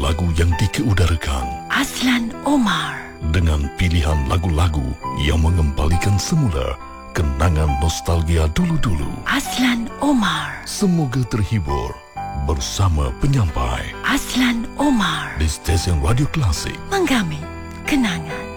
lagu yang dikeudarakan Azlan Omar, dengan pilihan lagu-lagu yang mengembalikan semula kenangan nostalgia dulu-dulu. Azlan Omar, Semoga terhibur bersama penyampai Azlan Omar, di stesen Radio Klasik. menggami kenangan.